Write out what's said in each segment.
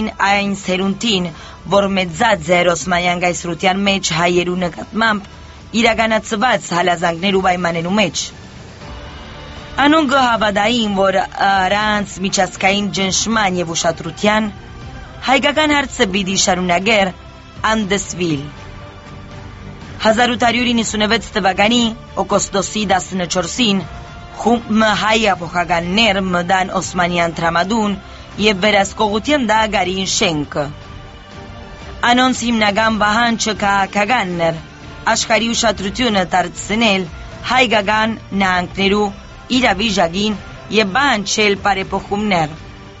այն սերունդին, որ մեծած էր Օսմանյան գայսրության մեջ հայերու նկատմամբ, իրականացված հալազանքներու պայմաններու մեջ։ Անոնք գհավադային, որ առանց միջազգային ճնշման եւ ուշադրության հայկական հարցը պիտի շարունակեր անդսվիլ։ 1896 թվականի օգոստոսի 14-ին խումբ հայ ապոխականներ մտան Օսմանյան տրամադուն եւ վերահսկողության դագարին շենքը։ Անոնց հիմնական պահանջը քաղաքականն էր աշխարհի ուշադրությունը դարձնել հայկական նահանգներու իրավիճակին եւ բանջել բարեփոխումներ։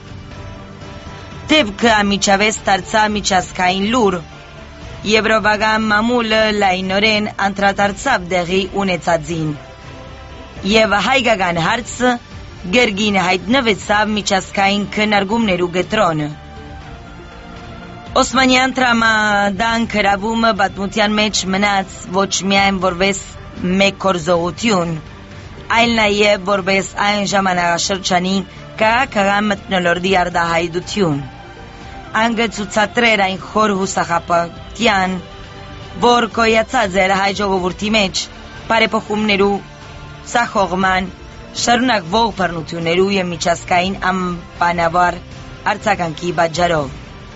Դեպքը ամիջավես դարձավ միջազգային լուր։ Եվրոպական մամուլը լայնորեն անդրադարձավ դեղի ունեցածին եւ հայկական հարցը գերգին հայտնվեցավ միջազգային քննարկումներու կենտրոնը։ Օսմանյան տրամադան գրավումը պատմության մեջ մնաց ոչ միայն որպես մեկ գործողություն, այլ նաև որպես այն ժամանակաշրջանի քաղաքական մթնոլորտի արտահայտություն։ Անգը ցուցադրեր այն խոր հուսախապատյան, որ կոյացած էր հայ ժողովրդի մեջ բարեփոխումներու, սախողման, շարունակվող բռնություններու եւ միջազգային անբանավար արձագանքի պատճառով։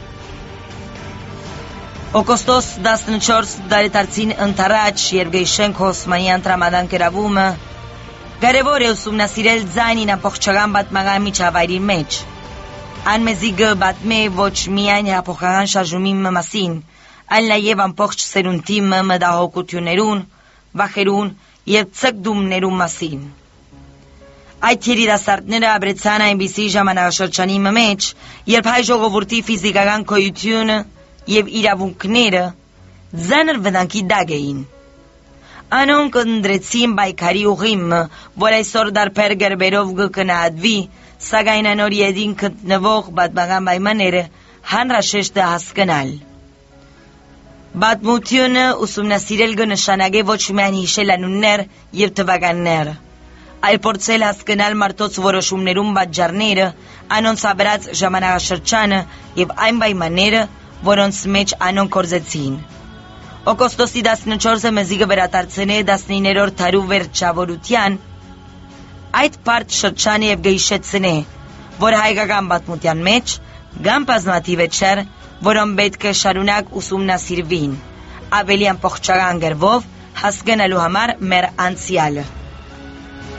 Օգոստոս 14 տարեդարձին ընթരാճ երբ գեշենք Օսմանյան տրամադան գրավումը, կարևոր է ուսումնասիրել ձայնին ամբողջական պատմական միջավայրի մեջ։ Անմեզի գբատմե ոչ միայն հապոխական շարժումի մասին, այլ նաև ամբողջ սերունդի մտահոգություններուն, վախերուն եւ ցկդումներուն մասին։ Այդ երիտասարդները ապրեցան այնպիսի ժամանակաշրջանի մեջ, երբ հայ ժողովրդի ֆիզիկական գոյությունը եւ իրավունքները ձանր վտանգի տակ էին։ Անոնք ընդրեցին պայքարի ուղին, որ այսօր դարբեր գերբերով կգնահատվի, սակայն անոր ետին գտնվող պատմական պայմանները հանրաշեշտ է հասկանալ։ Պատմությունը ուսումնասիրել կնշանակե ոչ միայն հիշել անուններ եւ թվականներ, այլ փորձել հասկանալ մարդոց որոշումներուն պատճառները, անոնց ապրած ժամանակաշրջանը եւ այն պայմանները, որոնց մեջ անոնք կործեցին։ Օգոստոսի 14-ը մեզի կվերադարձնե 19-րդ դարու վերջավորության այդ բարդ շրջանը եւ գիշեցնե, որ հայկական պատմության մեջ կան բազմաթիվ էջեր, որոնք պետք է շարունակ ուսումնասիրվին, ավելի ամբողջական գրվով հասկանալու համար մեր անցյալը։